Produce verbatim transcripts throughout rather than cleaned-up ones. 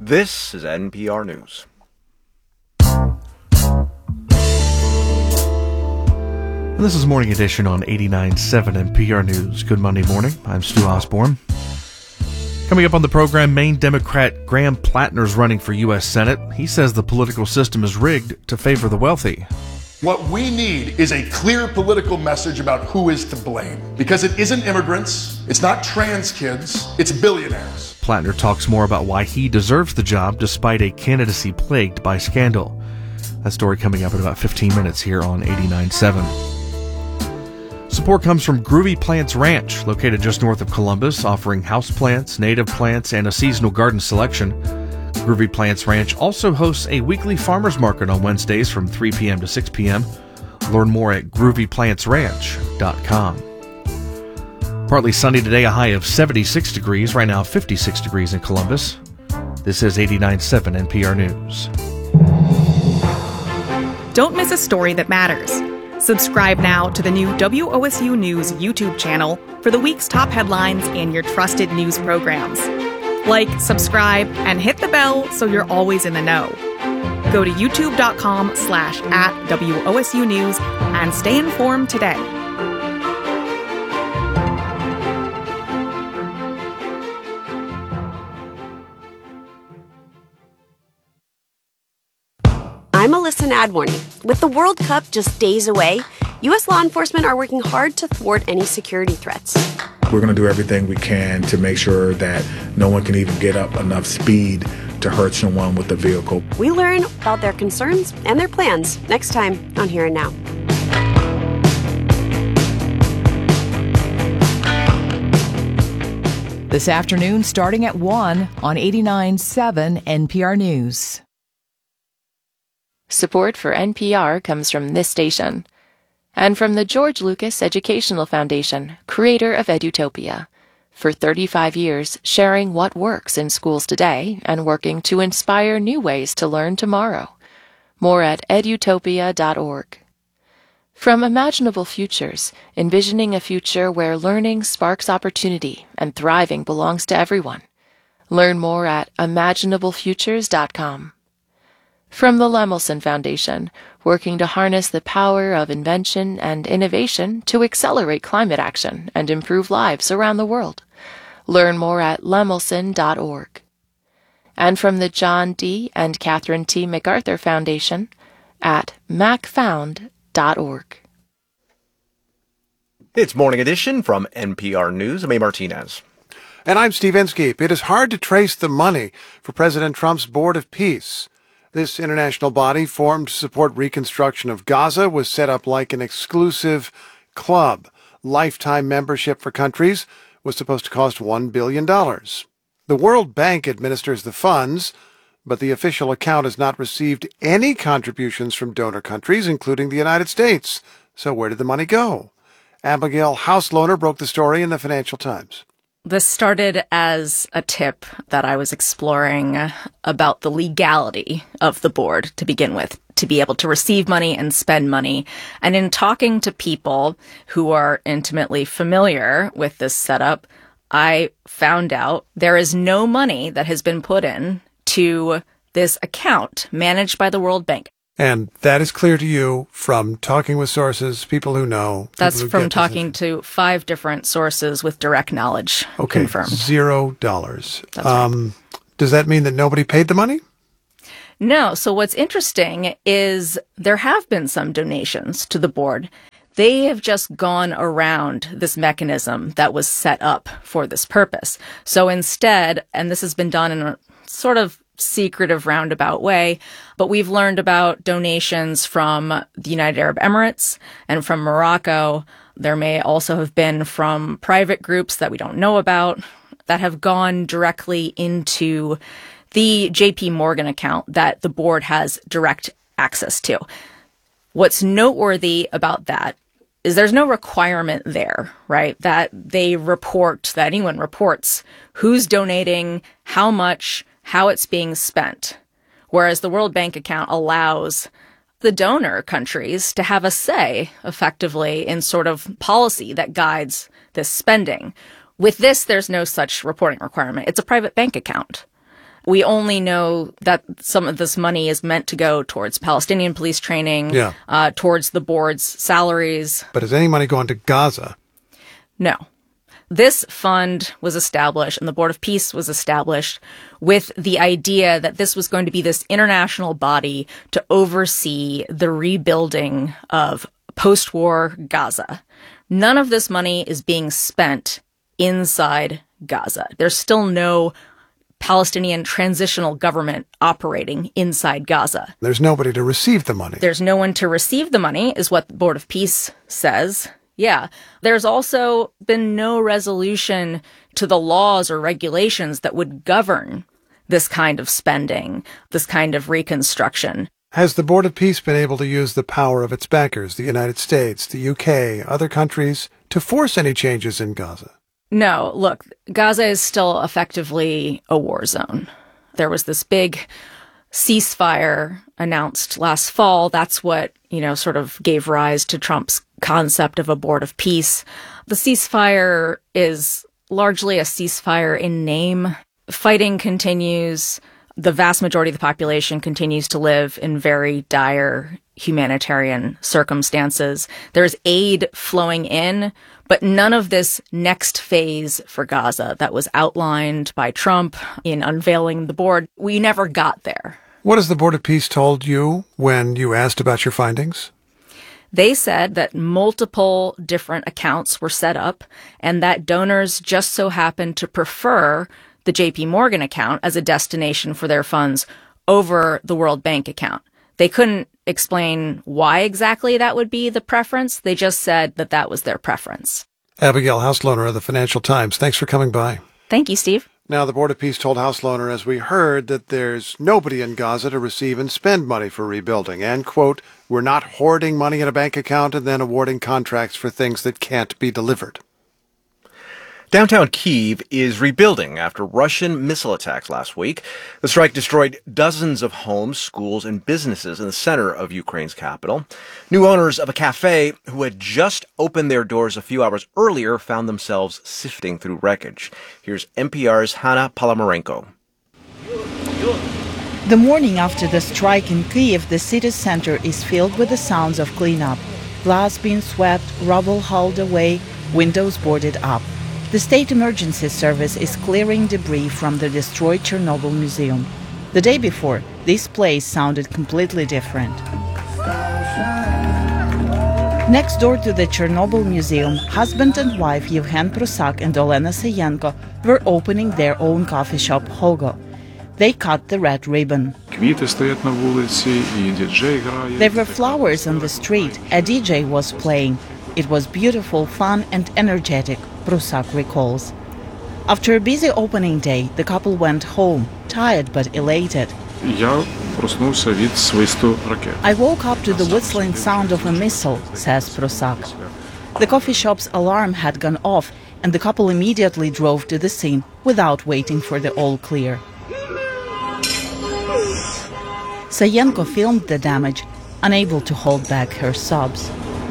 This is N P R News. And this is Morning Edition on eighty-nine point seven N P R News. Good Monday morning. I'm Stu Osborne. Coming up on the program, Maine Democrat Graham Plattner's running for U S Senate. He says the political system is rigged to favor the wealthy. What we need is a clear political message about who is to blame. Because it isn't immigrants, it's not trans kids, it's billionaires. Plattner talks more about why he deserves the job despite a candidacy plagued by scandal. That story coming up in about fifteen minutes here on eighty-nine point seven. Support comes from Groovy Plants Ranch, located just north of Columbus, offering houseplants, native plants, and a seasonal garden selection. Groovy Plants Ranch also hosts a weekly farmers market on Wednesdays from three p.m. to six p.m. Learn more at groovy plants ranch dot com. Partly sunny today, a high of seventy-six degrees, right now fifty-six degrees in Columbus. This is eighty-nine point seven N P R News. Don't miss a story that matters. Subscribe now to the new W O S U News YouTube channel for the week's top headlines and your trusted news programs. Like, subscribe, and hit the bell so you're always in the know. Go to youtube.com slash at WOSU News and stay informed today. I'm Alyssa Nadworny. With the World Cup just days away, U S law enforcement are working hard to thwart any security threats. We're going to do everything we can to make sure that no one can even get up enough speed to hurt someone with the vehicle. We learn about their concerns and their plans next time on Here and Now. This afternoon, starting at one on eighty-nine point seven N P R News. Support for N P R comes from this station and from the George Lucas Educational Foundation, creator of Edutopia. For thirty-five years, sharing what works in schools today and working to inspire new ways to learn tomorrow. More at edutopia dot org. From Imaginable Futures, envisioning a future where learning sparks opportunity and thriving belongs to everyone. Learn more at imaginable futures dot com. From the Lemelson Foundation, working to harness the power of invention and innovation to accelerate climate action and improve lives around the world. Learn more at lemelson dot org. And from the John D. and Catherine T. MacArthur Foundation at mac found dot org. It's Morning Edition from N P R News. I'm A. Martinez. And I'm Steve Inskeep. It is hard to trace the money for President Trump's Board of Peace. This international body, formed to support reconstruction of Gaza, was set up like an exclusive club. Lifetime membership for countries was supposed to cost one billion dollars. The World Bank administers the funds, but the official account has not received any contributions from donor countries, including the United States. So where did the money go? Abigail Housloner broke the story in the Financial Times. This started as a tip that I was exploring about the legality of the board to begin with, to be able to receive money and spend money. And in talking to people who are intimately familiar with this setup, I found out there is no money that has been put in to this account managed by the World Bank. And that is clear to you from talking with sources, people who know. That's who from talking to five different sources with direct knowledge okay, confirmed. Zero dollars. That's um, right. Does that mean that nobody paid the money? No. So what's interesting is there have been some donations to the board. They have just gone around this mechanism that was set up for this purpose. So instead, and this has been done in a sort of secretive roundabout way, but we've learned about donations from the United Arab Emirates and from Morocco. There may also have been from private groups that we don't know about that have gone directly into the J P Morgan account that the board has direct access to. What's noteworthy about that is there's no requirement there, right? That they report, that anyone reports who's donating, how much, how it's being spent. Whereas the World Bank account allows the donor countries to have a say, effectively, in sort of policy that guides this spending. With this, there's no such reporting requirement. It's a private bank account. We only know that some of this money is meant to go towards Palestinian police training, yeah. uh, towards the board's salaries. But is any money going to Gaza? No. This fund was established and the Board of Peace was established with the idea that this was going to be this international body to oversee the rebuilding of post-war Gaza. None of this money is being spent inside Gaza. There's still no Palestinian transitional government operating inside Gaza. There's nobody to receive the money. There's no one to receive the money, is what the Board of Peace says. Yeah. There's also been no resolution to the laws or regulations that would govern this kind of spending, this kind of reconstruction. Has the Board of Peace been able to use the power of its backers, the United States, the U K, other countries, to force any changes in Gaza? No, look, Gaza is still effectively a war zone. There was this big ceasefire announced last fall. That's what, you know, sort of gave rise to Trump's concept of a Board of Peace. The ceasefire is largely a ceasefire in name. Fighting continues. The vast majority of the population continues to live in very dire humanitarian circumstances. There's aid flowing in, but none of this next phase for Gaza that was outlined by Trump in unveiling the board, we never got there. What has the Board of Peace told you when you asked about your findings? They said that multiple different accounts were set up and that donors just so happened to prefer the J P Morgan account as a destination for their funds over the World Bank account. They couldn't explain why exactly that would be the preference. They just said that that was their preference. Abigail Hauslohner of the Financial Times, thanks for coming by. Thank you, Steve. Now, the Board of Peace told Hauslohner, as we heard, that there's nobody in Gaza to receive and spend money for rebuilding. And, quote, we're not hoarding money in a bank account and then awarding contracts for things that can't be delivered. Downtown Kyiv is rebuilding after Russian missile attacks last week. The strike destroyed dozens of homes, schools, and businesses in the center of Ukraine's capital. New owners of a cafe who had just opened their doors a few hours earlier found themselves sifting through wreckage. Here's N P R's Hanna Palamarenko. The morning after the strike in Kyiv, the city center is filled with the sounds of cleanup. Glass being swept, rubble hauled away, windows boarded up. The State Emergency Service is clearing debris from the destroyed Chernobyl Museum. The day before, this place sounded completely different. Next door to the Chernobyl Museum, husband and wife Yevhen Prusak and Olena Sayenko were opening their own coffee shop, Hogo. They cut the red ribbon. There were flowers on the street. A D J was playing. It was beautiful, fun, and energetic, Prusak recalls. After a busy opening day, the couple went home, tired but elated. I woke up to the whistling sound of a missile, says Prusak. The coffee shop's alarm had gone off, and the couple immediately drove to the scene without waiting for the all clear. Sayenko filmed the damage, unable to hold back her sobs.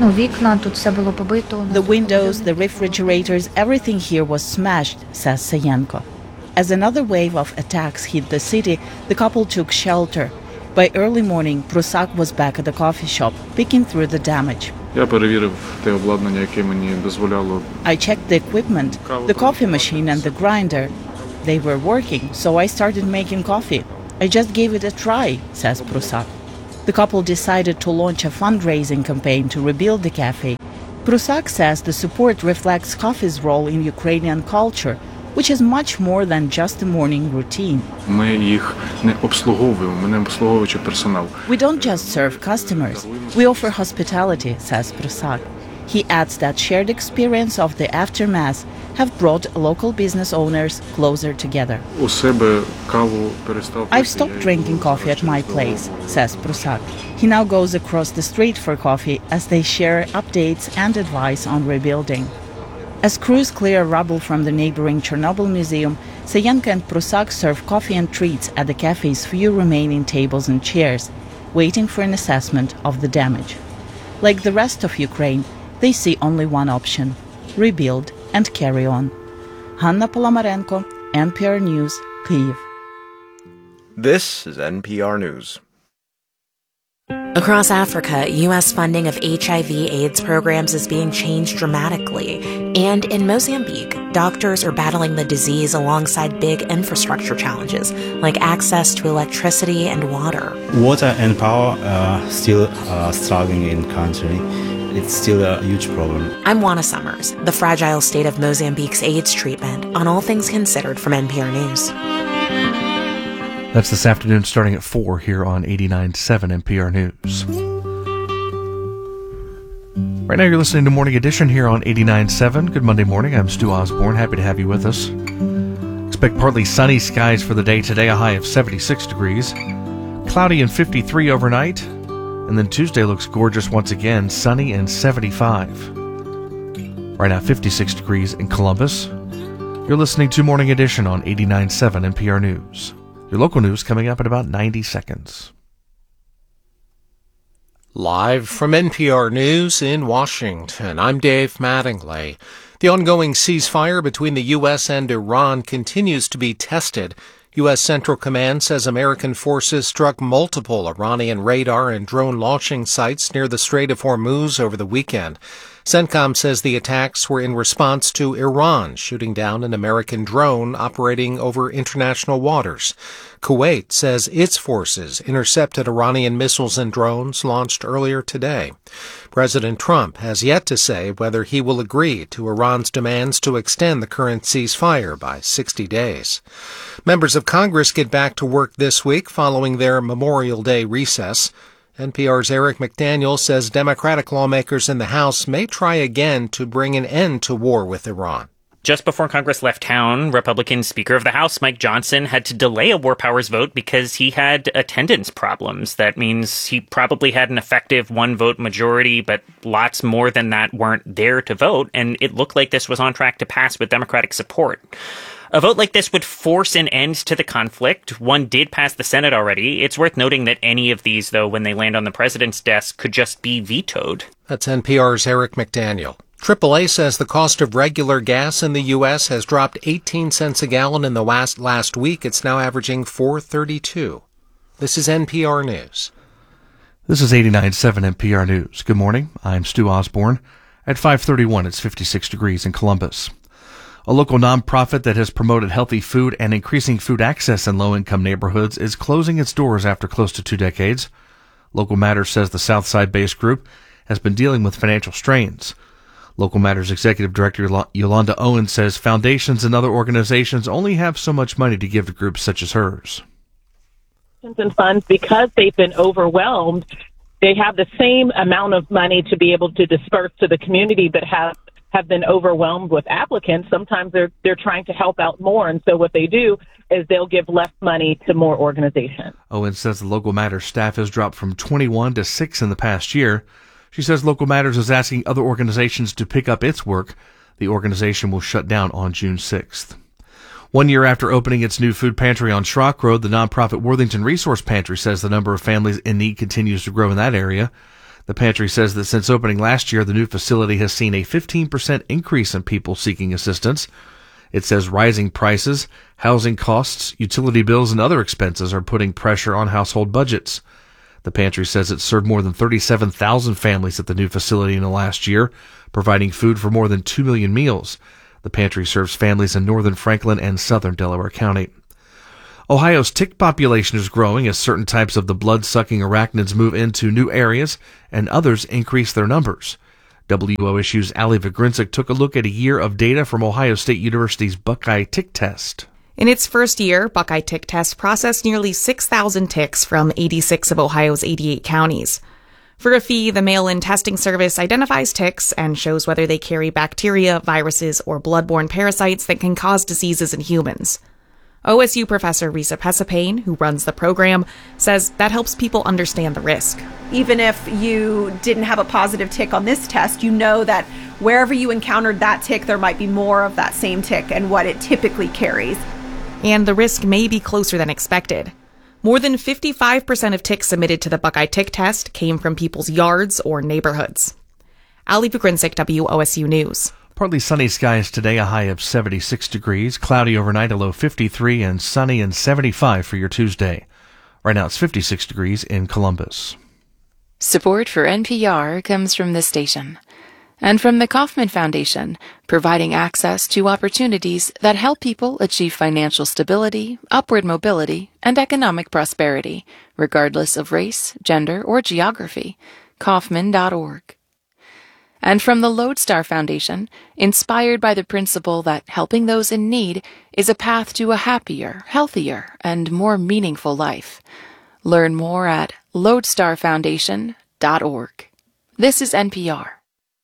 The windows, the refrigerators, everything here was smashed, says Sayenko. As another wave of attacks hit the city, the couple took shelter. By early morning, Prusak was back at the coffee shop, picking through the damage. I checked the equipment, the coffee machine and the grinder. They were working, so I started making coffee. I just gave it a try, says Prusak. The couple decided to launch a fundraising campaign to rebuild the cafe. Prusak says the support reflects coffee's role in Ukrainian culture, which is much more than just a morning routine. We don't just serve customers. We offer hospitality, says Prusak. He adds that shared experience of the aftermath have brought local business owners closer together. I've stopped drinking coffee at my place, says Prusak. He now goes across the street for coffee as they share updates and advice on rebuilding. As crews clear rubble from the neighboring Chernobyl Museum, Sayenko and Prusak serve coffee and treats at the cafe's few remaining tables and chairs, waiting for an assessment of the damage. Like the rest of Ukraine, they see only one option: rebuild and carry on. Hanna Palamarenko, N P R News, Kyiv. This is N P R News. Across Africa, U S funding of H I V AIDS programs is being changed dramatically. And in Mozambique, doctors are battling the disease alongside big infrastructure challenges, like access to electricity and water. Water and power are still uh, struggling in country. It's still a huge problem. I'm Juana Summers, the fragile state of Mozambique's AIDS treatment, on All Things Considered from N P R News. That's this afternoon starting at four here on eighty-nine point seven N P R News. Right now you're listening to Morning Edition here on eighty-nine point seven. Good Monday morning. I'm Stu Osborne. Happy to have you with us. Expect partly sunny skies for the day today, a high of seventy-six degrees. Cloudy and fifty-three overnight. And then Tuesday looks gorgeous once again, sunny and seventy-five. Right now fifty-six degrees in Columbus. You're listening to Morning Edition on eighty-nine point seven N P R News. Your local news coming up in about ninety seconds. Live from N P R News in Washington, I'm Dave Mattingly. The ongoing ceasefire between the U S and Iran continues to be tested. U S. Central Command says American forces struck multiple Iranian radar and drone launching sites near the Strait of Hormuz over the weekend. CENTCOM says the attacks were in response to Iran shooting down an American drone operating over international waters. Kuwait says its forces intercepted Iranian missiles and drones launched earlier today. President Trump has yet to say whether he will agree to Iran's demands to extend the current ceasefire by sixty days. Members of Congress get back to work this week following their Memorial Day recess. N P R's Eric McDaniel says Democratic lawmakers in the House may try again to bring an end to war with Iran. Just before Congress left town, Republican Speaker of the House Mike Johnson had to delay a war powers vote because he had attendance problems. That means he probably had an effective one-vote majority, but lots more than that weren't there to vote, and it looked like this was on track to pass with Democratic support. A vote like this would force an end to the conflict. One did pass the Senate already. It's worth noting that any of these, though, when they land on the president's desk, could just be vetoed. That's N P R's Eric McDaniel. triple A says the cost of regular gas in the U S has dropped eighteen cents a gallon in the last, last week. It's now averaging four thirty-two. This is N P R News. This is eighty-nine point seven N P R News. Good morning. I'm Stu Osborne. At five thirty-one, it's fifty-six degrees in Columbus. A local nonprofit that has promoted healthy food and increasing food access in low-income neighborhoods is closing its doors after close to two decades. Local Matters says the Southside-based group has been dealing with financial strains. Local Matters Executive Director Yolanda Owen says foundations and other organizations only have so much money to give to groups such as hers. And funds, because they've been overwhelmed, they have the same amount of money to be able to disperse to the community, but have have been overwhelmed with applicants. Sometimes they're they're trying to help out more, and so what they do is they'll give less money to more organizations. Owen says the Local Matters staff has dropped from twenty-one to six in the past year. She says Local Matters is asking other organizations to pick up its work. The organization will shut down on June sixth. One year after opening its new food pantry on Schrock Road, the nonprofit Worthington Resource Pantry says the number of families in need continues to grow in that area. The pantry says that since opening last year, the new facility has seen a fifteen percent increase in people seeking assistance. It says rising prices, housing costs, utility bills, and other expenses are putting pressure on household budgets. The pantry says it served more than thirty-seven thousand families at the new facility in the last year, providing food for more than two million meals. The pantry serves families in northern Franklin and southern Delaware County. Ohio's tick population is growing as certain types of the blood-sucking arachnids move into new areas and others increase their numbers. W O S U's Ali Vigrinsic took a look at a year of data from Ohio State University's Buckeye Tick Test. In its first year, Buckeye Tick Test processed nearly six thousand ticks from eighty-six of Ohio's eighty-eight counties. For a fee, the mail-in testing service identifies ticks and shows whether they carry bacteria, viruses, or blood-borne parasites that can cause diseases in humans. O S U professor Risa Pesapane, who runs the program, says that helps people understand the risk. Even if you didn't have a positive tick on this test, you know that wherever you encountered that tick, there might be more of that same tick and what it typically carries. And the risk may be closer than expected. More than fifty-five percent of ticks submitted to the Buckeye Tick Test came from people's yards or neighborhoods. Ali Vigrinsic, W O S U News. Partly sunny skies today, a high of seventy-six degrees. Cloudy overnight, a low fifty-three, and sunny and seventy-five for your Tuesday. Right now it's fifty-six degrees in Columbus. Support for N P R comes from this station and from the Kauffman Foundation, providing access to opportunities that help people achieve financial stability, upward mobility, and economic prosperity, regardless of race, gender, or geography. Kauffman dot org. And from the Lodestar Foundation, inspired by the principle that helping those in need is a path to a happier, healthier, and more meaningful life. Learn more at lodestar foundation dot org. This is N P R.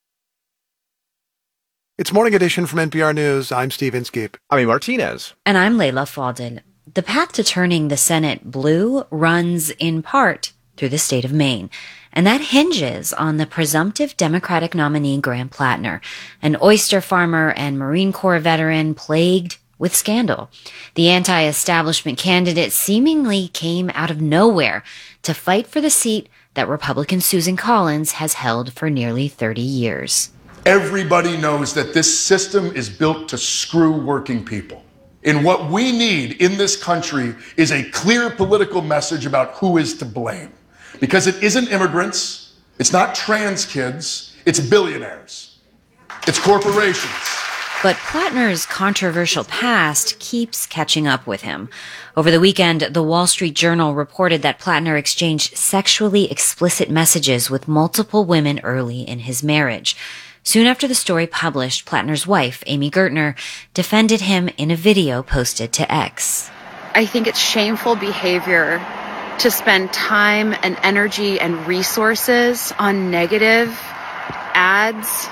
It's Morning Edition from N P R News. I'm Steve Inskeep. I'm Martinez. And I'm Leila Fadel. The path to turning the Senate blue runs in part through the state of Maine. And that hinges on the presumptive Democratic nominee Graham Plattner, an oyster farmer and Marine Corps veteran plagued with scandal. The anti-establishment candidate seemingly came out of nowhere to fight for the seat that Republican Susan Collins has held for nearly thirty years. Everybody knows that this system is built to screw working people. And what we need in this country is a clear political message about who is to blame. Because it isn't immigrants, it's not trans kids, it's billionaires, it's corporations. But Plattner's controversial past keeps catching up with him. Over the weekend, the Wall Street Journal reported that Plattner exchanged sexually explicit messages with multiple women early in his marriage. Soon after the story published, Plattner's wife, Amy Gertner, defended him in a video posted to X. I think it's shameful behavior to spend time and energy and resources on negative ads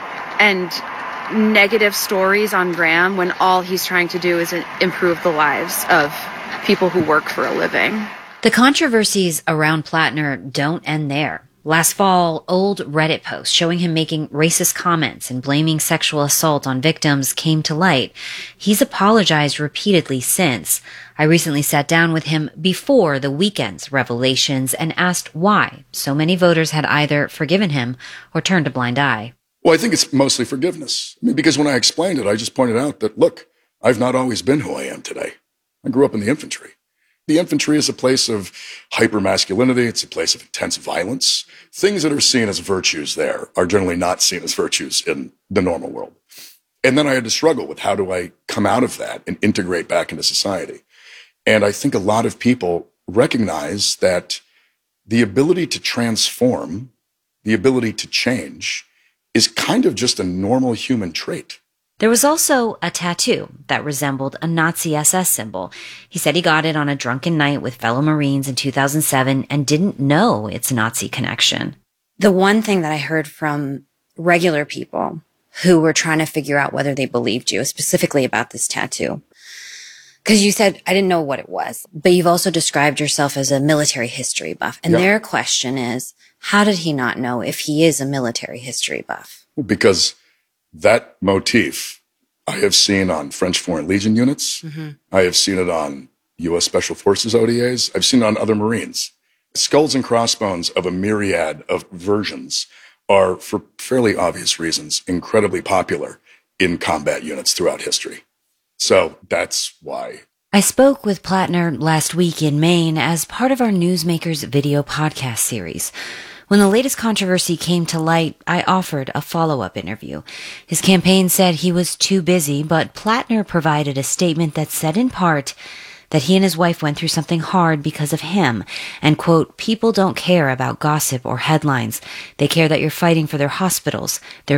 and negative stories on Graham when all he's trying to do is improve the lives of people who work for a living. The controversies around Plattner don't end there. Last fall, old Reddit posts showing him making racist comments and blaming sexual assault on victims came to light. He's apologized repeatedly since. I recently sat down with him before the weekend's revelations and asked why so many voters had either forgiven him or turned a blind eye. Well, I think it's mostly forgiveness. I mean, because when I explained it, I just pointed out that, look, I've not always been who I am today. I grew up in the infantry. The infantry is a place of hypermasculinity. It's a place of intense violence. Things that are seen as virtues there are generally not seen as virtues in the normal world. And then I had to struggle with how do I come out of that and integrate back into society. And I think a lot of people recognize that the ability to transform, the ability to change, is kind of just a normal human trait. There was also a tattoo that resembled a Nazi S S symbol. He said he got it on a drunken night with fellow Marines in two thousand seven and didn't know its Nazi connection. The one thing that I heard from regular people who were trying to figure out whether they believed you, specifically about this tattoo, because you said, I didn't know what it was, but you've also described yourself as a military history buff. And yep. Their question is, how did he not know if he is a military history buff? Because that motif I have seen on French Foreign Legion units. Mm-hmm. I have seen it on U S Special Forces O D As. I've seen it on other Marines. Skulls and crossbones of a myriad of versions are, for fairly obvious reasons, incredibly popular in combat units throughout history. So that's why. I spoke with Plattner last week in Maine as part of our Newsmakers video podcast series. When the latest controversy came to light, I offered a follow-up interview. His campaign said he was too busy, but Plattner provided a statement that said in part that he and his wife went through something hard because of him, and, quote, people don't care about gossip or headlines. They care that you're fighting for their hospitals, their